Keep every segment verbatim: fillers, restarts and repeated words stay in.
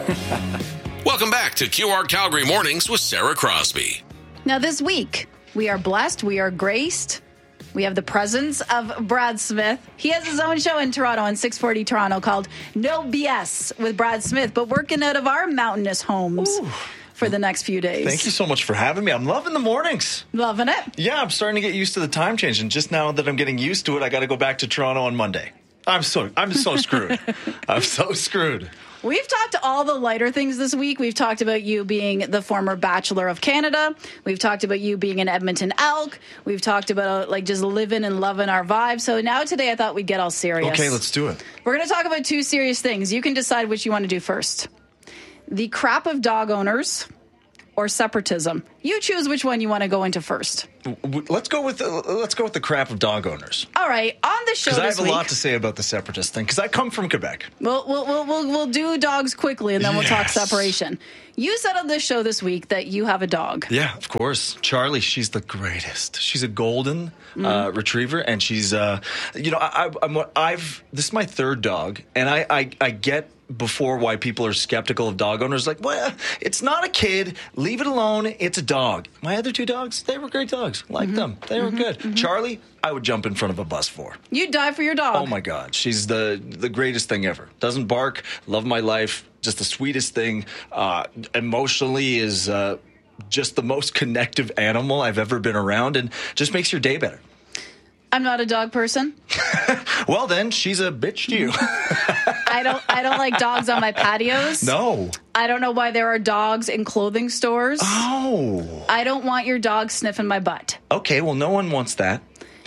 Welcome back to Q R Calgary Mornings with Sarah Crosby. Now this week, we are blessed, we are graced. We have the presence of Brad Smith. He has his own show in Toronto on six forty Toronto called No B S with Brad Smith, but working out of our mountainous homes Ooh. for the next few days. Thank you so much for having me. I'm loving the mornings. Loving it? Yeah, I'm starting to get used to the time change, and just now that I'm getting used to it, I got to go back to Toronto on Monday. I'm so I'm so screwed. I'm so screwed. We've talked all the lighter things this week. We've talked about you being the former Bachelor of Canada. We've talked about you being an Edmonton Elk. We've talked about like just living and loving our vibe. So now today I thought we'd get all serious. Okay, let's do it. We're going to talk about two serious things. You can decide which you want to do first. The crap of dog owners or separatism. You choose which one you want to go into first. Let's go with the, let's go with the crap of dog owners. All right, on the show this week, because I have a lot to say about the separatist thing. Because I come from Quebec. We'll we'll we'll we'll, we'll do dogs quickly, and then we'll yes. talk separation. You said on this show this week that you have a dog. Yeah, of course, Charlie. She's the greatest. She's a golden mm. uh, retriever, and she's uh, you know, I, I, I'm I've this is my third dog, and I I, I get. before why people are skeptical of dog owners. Like, well, it's not a kid. Leave it alone. It's a dog. My other two dogs, they were great dogs. Like mm-hmm. them. They were mm-hmm. good. Mm-hmm. Charlie, I would jump in front of a bus for. You'd die for your dog. Oh, my God. She's the, the greatest thing ever. Doesn't bark. Love my life. Just the sweetest thing. Uh, emotionally is uh, just the most connective animal I've ever been around, and just makes your day better. I'm not a dog person. Well, then she's a bitch to you. I don't. I don't like dogs on my patios. No. I don't know why there are dogs in clothing stores. Oh. I don't want your dog sniffing my butt. Okay. Well, no one wants that.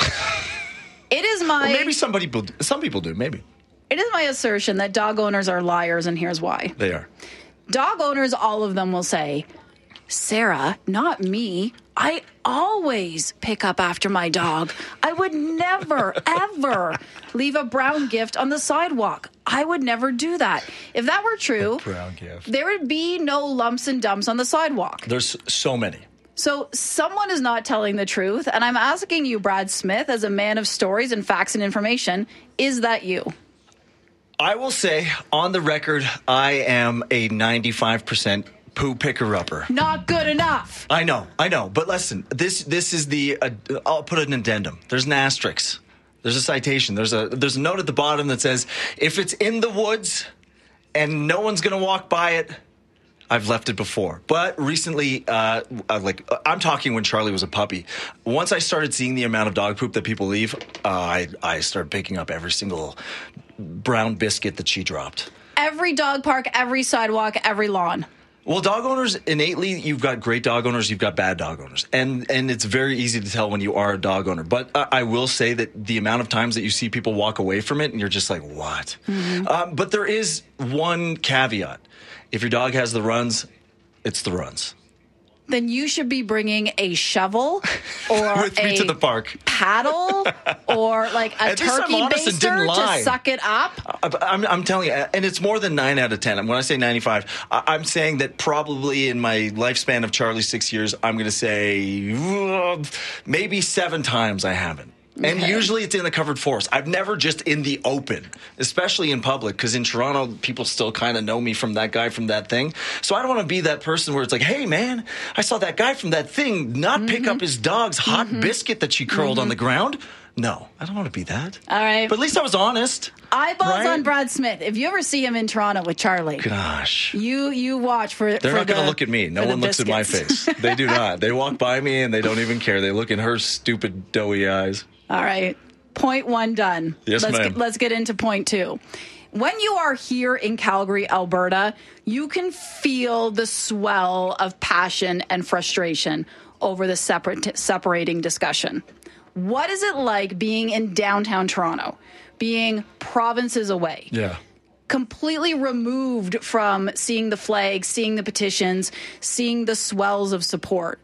It is my. Well, maybe some people. Some people do. Maybe. It is my assertion that dog owners are liars, and here's why. They are. Dog owners, all of them will say, Sarah, not me. I always pick up after my dog. I would never, ever leave a brown gift on the sidewalk. I would never do that. If that were true, brown gift. There would be no lumps and dumps on the sidewalk. There's so many. So someone is not telling the truth, and I'm asking you, Brad Smith, as a man of stories and facts and information, is that you? I will say, on the record, I am a ninety-five percent poo picker-upper. Not good enough. I know, I know. But listen, this this is the, uh, I'll put an addendum. There's an asterisk. There's a citation. There's a there's a note at the bottom that says, if it's in the woods and no one's going to walk by it, I've left it before. But recently, uh, like I'm talking when Charlie was a puppy, once I started seeing the amount of dog poop that people leave, uh, I, I started picking up every single brown biscuit that she dropped. Every dog park, every sidewalk, every lawn. Well, dog owners, innately, you've got great dog owners, you've got bad dog owners. And and it's very easy to tell when you are a dog owner. But uh, I will say that the amount of times that you see people walk away from it and you're just like, what? Mm-hmm. Um, but there is one caveat. If your dog has the runs, it's the runs. Then you should be bringing a shovel or with me a to the park paddle or like a turkey baster to suck it up. I'm, I'm telling you, and it's more than nine out of ten. When I say ninety-five, I'm saying that probably in my lifespan of Charlie's six years, I'm going to say uh, maybe seven times I haven't. Okay. And usually it's in the covered forest. I've never just in the open, especially in public, because in Toronto, people still kind of know me from that guy from that thing. So I don't want to be that person where it's like, hey, man, I saw that guy from that thing not mm-hmm. pick up his dog's hot mm-hmm. biscuit that she curled mm-hmm. on the ground. No, I don't want to be that. All right. But at least I was honest. Eyeballs right? on Brad Smith. If you ever see him in Toronto with Charlie. Gosh. You you watch for They're for not going to the, look at me. No one looks biscuits. at my face. They do not. They walk by me and they don't even care. They look in her stupid doughy eyes. All right. Point one done. Yes, let's ma'am. Get, let's get into point two. When you are here in Calgary, Alberta, you can feel the swell of passion and frustration over the separate, separating discussion. What is it like being in downtown Toronto, being provinces away? Yeah. Completely removed from seeing the flag, seeing the petitions, seeing the swells of support.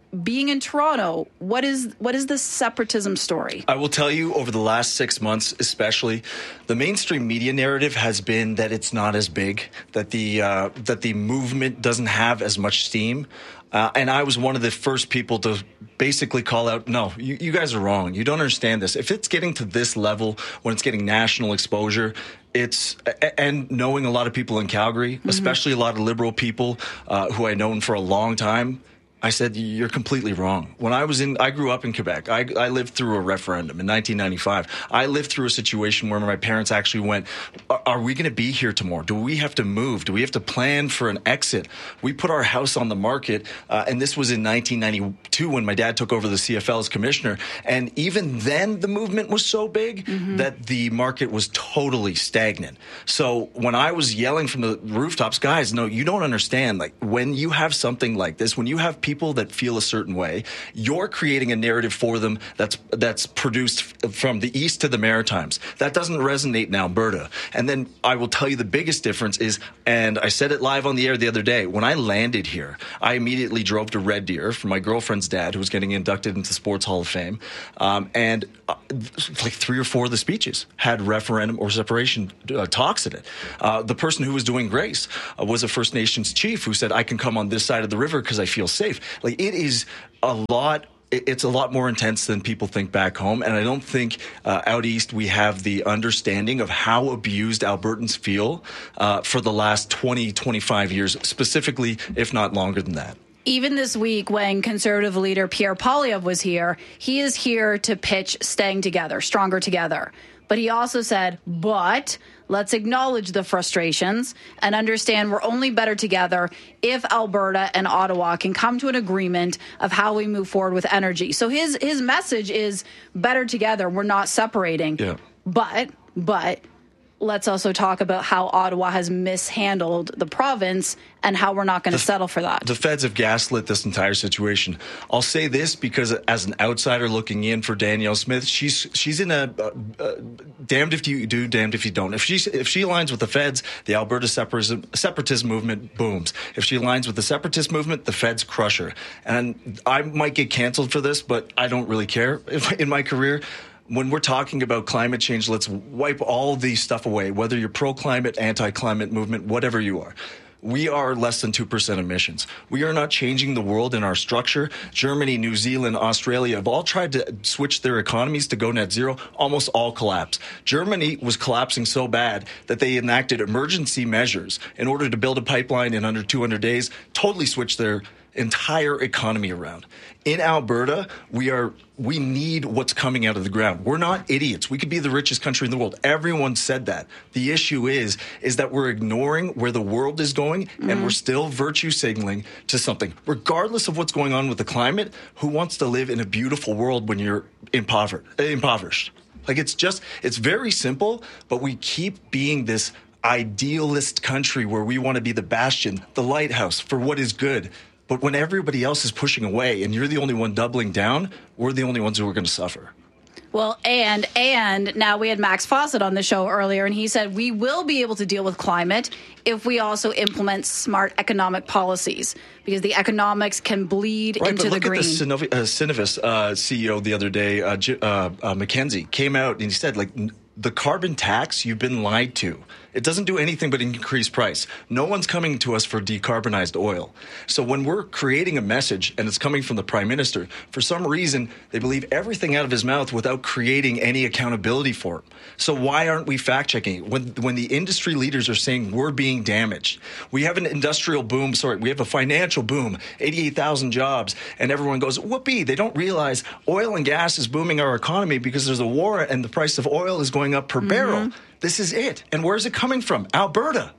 being in Toronto, what is what is the separatism story? I will tell you, over the last six months especially, the mainstream media narrative has been that it's not as big, that the uh, that the movement doesn't have as much steam. Uh, and I was one of the first people to basically call out, no, you, you guys are wrong. You don't understand this. If it's getting to this level, when it's getting national exposure, it's, and knowing a lot of people in Calgary, mm-hmm. especially a lot of liberal people uh, who I've known for a long time, I said, you're completely wrong. When I was in, I grew up in Quebec. I, I lived through a referendum in nineteen ninety-five. I lived through a situation where my parents actually went, are, are we going to be here tomorrow? Do we have to move? Do we have to plan for an exit? We put our house on the market, uh, and this was in nineteen ninety-two when my dad took over the C F L as commissioner. And even then, the movement was so big mm-hmm. that the market was totally stagnant. So when I was yelling from the rooftops, guys, no, you don't understand. Like, when you have something like this, when you have people people that feel a certain way, you're creating a narrative for them that's that's produced from the east to the Maritimes. That doesn't resonate in Alberta. And then I will tell you the biggest difference is, and I said it live on the air the other day, when I landed here, I immediately drove to Red Deer for my girlfriend's dad, who was getting inducted into Sports Hall of Fame. Um, and uh, like three or four of the speeches had referendum or separation uh, talks in it. Uh, the person who was doing grace uh, was a First Nations chief who said, I can come on this side of the river because I feel safe. Like, it is a lot. It's a lot more intense than people think back home. And I don't think uh, out east we have the understanding of how abused Albertans feel uh, for the last twenty, twenty-five years, specifically, if not longer than that. Even this week, when Conservative leader Pierre Poilievre was here, he is here to pitch staying together, stronger together. But he also said, but let's acknowledge the frustrations and understand we're only better together if Alberta and Ottawa can come to an agreement of how we move forward with energy. So his his message is better together. We're not separating. Yeah. But, but let's also talk about how Ottawa has mishandled the province and how we're not going to settle for that. The feds have gaslit this entire situation. I'll say this because as an outsider looking in for Danielle Smith, she's she's in a uh, uh, damned if you do, damned if you don't. If she if she aligns with the feds, the Alberta separatism, separatist movement booms. If she aligns with the separatist movement, the feds crush her. And I might get canceled for this, but I don't really care in my career. When we're talking about climate change, let's wipe all these stuff away, whether you're pro-climate, anti-climate movement, whatever you are. We are less than two percent emissions. We are not changing the world in our structure. Germany, New Zealand, Australia have all tried to switch their economies to go net zero. Almost all collapsed. Germany was collapsing so bad that they enacted emergency measures in order to build a pipeline in under two hundred days, totally switched their entire economy around. In Alberta, we are we need what's coming out of the ground. We're not idiots. We could be the richest country in the world. Everyone said that. The issue is is that we're ignoring where the world is going, mm-hmm. and we're still virtue signaling to something. Regardless of what's going on with the climate, who wants to live in a beautiful world when you're impover- impoverished? Like, it's just, it's very simple, but we keep being this idealist country where we want to be the bastion, the lighthouse for what is good. But when everybody else is pushing away and you're the only one doubling down, we're the only ones who are going to suffer. Well, and and now we had Max Fawcett on the show earlier, and he said we will be able to deal with climate if we also implement smart economic policies, because the economics can bleed right, into but the look green. At the Synovus uh, C E O the other day, uh, uh, uh, McKenzie, came out and he said, like, the carbon tax, you've been lied to. It doesn't do anything but increase price. No one's coming to us for decarbonized oil. So when we're creating a message and it's coming from the Prime Minister, for some reason, they believe everything out of his mouth without creating any accountability for it. So why aren't we fact-checking it? When, when the industry leaders are saying we're being damaged, we have an industrial boom, sorry, we have a financial boom, eighty-eight thousand jobs, and everyone goes, whoopee. They don't realize oil and gas is booming our economy because there's a war and the price of oil is going up per mm-hmm. barrel. This is it. And where's it coming from? Alberta.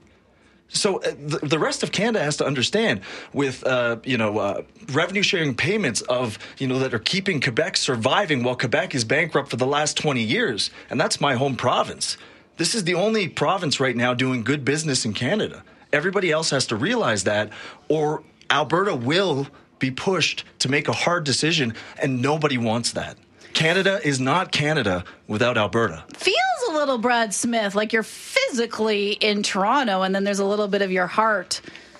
So uh, the, the rest of Canada has to understand with, uh, you know, uh, revenue sharing payments of, you know, that are keeping Quebec surviving while Quebec is bankrupt for the last twenty years. And that's my home province. This is the only province right now doing good business in Canada. Everybody else has to realize that, or Alberta will be pushed to make a hard decision, and nobody wants that. Canada is not Canada without Alberta. Feels a little, Brad Smith, like you're physically in Toronto and then there's a little bit of your heart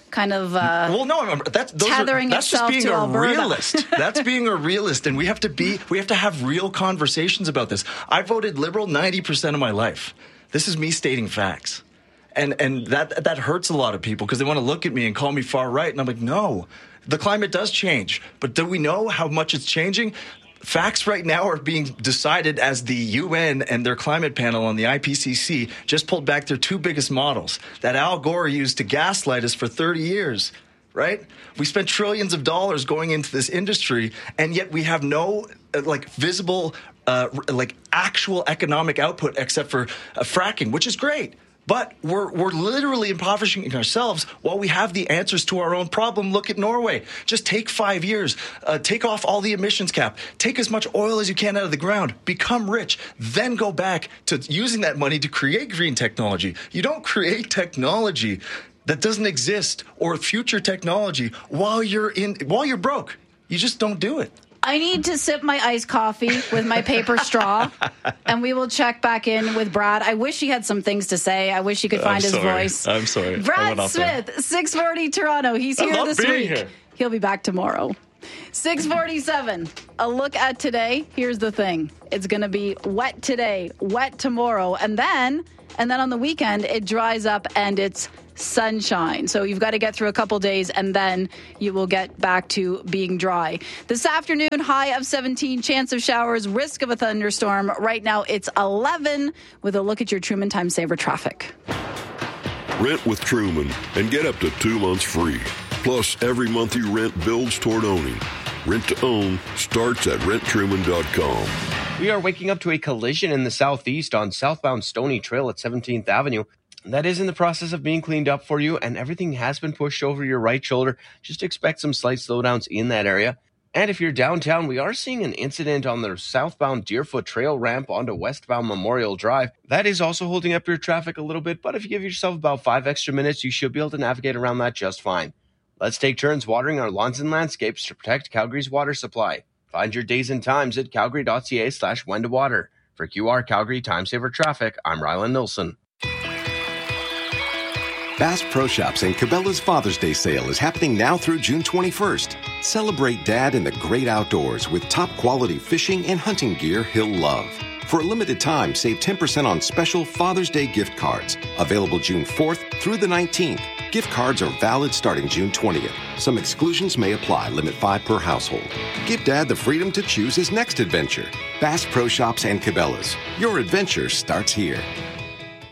kind of uh, well, no, I'm, that's those tethering are, that's itself just being to a Alberta. realist. That's being a realist, and we have to be. We have to have real conversations about this. I voted Liberal ninety percent of my life. This is me stating facts, and and that that hurts a lot of people because they want to look at me and call me far right, and I'm like, no, the climate does change, but do we know how much it's changing? Facts right now are being decided as the U N and their climate panel on the I P C C just pulled back their two biggest models that Al Gore used to gaslight us for thirty years, right? We spent trillions of dollars going into this industry, and yet we have no uh, like visible, uh, like actual economic output except for uh, fracking, which is great. But we're we're literally impoverishing ourselves while we have the answers to our own problem. Look at Norway. Just take five years. Uh, take off all the emissions cap. Take as much oil as you can out of the ground. Become rich. Then go back to using that money to create green technology. You don't create technology that doesn't exist or future technology while you're in while you're broke. You just don't do it. I need to sip my iced coffee with my paper straw, and we will check back in with Brad. I wish he had some things to say. I wish he could find I'm his sorry. voice. I'm sorry. Brad Smith, six forty Toronto. He's here I love this being week. here. He'll be back tomorrow. six forty-seven. A look at today. Here's the thing. It's going to be wet today, wet tomorrow, and then and then on the weekend it dries up and it's sunshine. So you've got to get through a couple days and then you will get back to being dry. This afternoon, high of seventeen, chance of showers, risk of a thunderstorm. Right now it's eleven with a look at your Truman Time Saver traffic. Rent with Truman and get up to two months free. Plus, every month you rent builds toward owning. Rent to own starts at rent truman dot com. We are waking up to a collision in the southeast on southbound Stony Trail at seventeenth Avenue. That is in the process of being cleaned up for you, and everything has been pushed over your right shoulder. Just expect some slight slowdowns in that area. And if you're downtown, we are seeing an incident on the southbound Deerfoot Trail ramp onto westbound Memorial Drive. That is also holding up your traffic a little bit, but if you give yourself about five extra minutes, you should be able to navigate around that just fine. Let's take turns watering our lawns and landscapes to protect Calgary's water supply. Find your days and times at calgary.ca slash when to water. For Q R Calgary Time Saver Traffic, I'm Rylan Nilsson. Bass Pro Shops and Cabela's Father's Day sale is happening now through June twenty-first. Celebrate Dad in the great outdoors with top-quality fishing and hunting gear he'll love. For a limited time, save ten percent on special Father's Day gift cards. Available June fourth through the nineteenth. Gift cards are valid starting June twentieth. Some exclusions may apply. Limit five per household. Give Dad the freedom to choose his next adventure. Bass Pro Shops and Cabela's. Your adventure starts here.